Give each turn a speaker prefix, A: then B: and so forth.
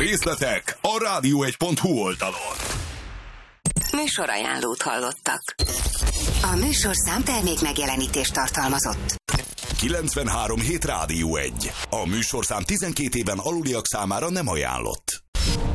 A: Részletek a radio1.hu oldalon.
B: Műsorajánlót hallottak. A műsorszám termék megjelenítést tartalmazott.
A: 93.7 Rádió 1. A műsorszám 12 éven aluliak számára nem ajánlott.